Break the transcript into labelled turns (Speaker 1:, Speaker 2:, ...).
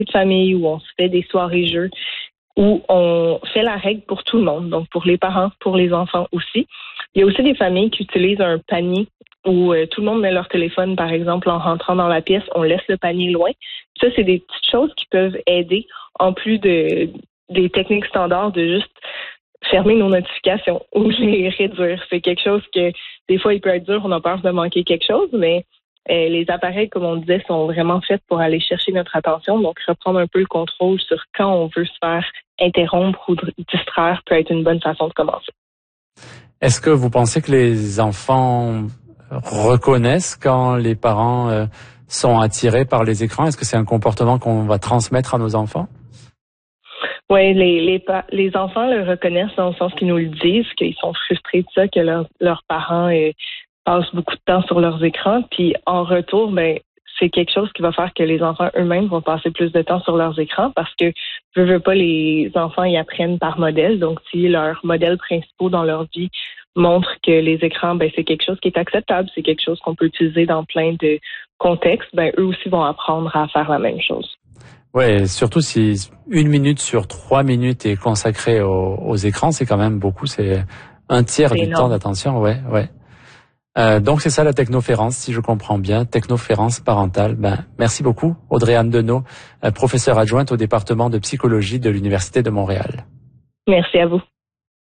Speaker 1: de famille où on se fait des soirées jeux, où on fait la règle pour tout le monde, donc pour les parents, pour les enfants aussi. Il y a aussi des familles qui utilisent un panier où tout le monde met leur téléphone, par exemple, en rentrant dans la pièce, on laisse le panier loin. Ça, c'est des petites choses qui peuvent aider, en plus des techniques standards de juste fermer nos notifications ou les réduire. C'est quelque chose que, des fois, il peut être dur, on a peur de manquer quelque chose, mais les appareils, comme on disait, sont vraiment faits pour aller chercher notre attention. Donc, reprendre un peu le contrôle sur quand on veut se faire interrompre ou distraire peut être une bonne façon de commencer.
Speaker 2: Est-ce que vous pensez que les enfants reconnaissent quand les parents sont attirés par les écrans? Est-ce que c'est un comportement qu'on va transmettre à nos enfants?
Speaker 1: Oui, les enfants le reconnaissent dans le sens qu'ils nous le disent, qu'ils sont frustrés de ça, que leurs parents passent beaucoup de temps sur leurs écrans. Puis en retour, c'est quelque chose qui va faire que les enfants eux-mêmes vont passer plus de temps sur leurs écrans parce que, veux pas, les enfants y apprennent par modèle. Donc, si leurs modèles principaux dans leur vie montrent que les écrans, c'est quelque chose qui est acceptable, c'est quelque chose qu'on peut utiliser dans plein de contextes, eux aussi vont apprendre à faire la même chose.
Speaker 2: Ouais, surtout si 1 minute sur 3 minutes est consacrée aux écrans, c'est quand même beaucoup, c'est un tiers du temps d'attention, ouais. Donc c'est ça la technoférence, si je comprends bien, technoférence parentale. Merci beaucoup, Audrey-Anne Deneau, professeure adjointe au département de psychologie de l'Université de Montréal.
Speaker 1: Merci à vous.